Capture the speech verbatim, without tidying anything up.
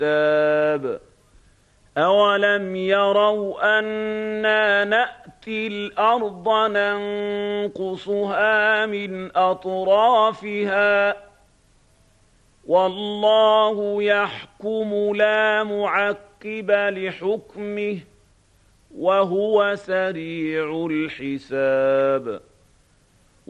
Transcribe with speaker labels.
Speaker 1: الكتاب أولم يروا أنا نأتي الأرض ننقصها من أطرافها والله يحكم لا معقب لحكمه وهو سريع الحساب.